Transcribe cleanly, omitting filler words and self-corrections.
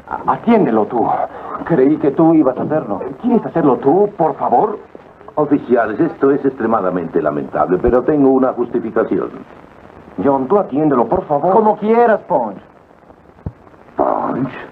Atiéndelo tú. Creí que tú ibas a hacerlo. ¿Quieres hacerlo tú, por favor? Oficiales, esto es extremadamente lamentable, pero tengo una justificación. John, tú atiéndelo, por favor. Como quieras, Punch. Punch.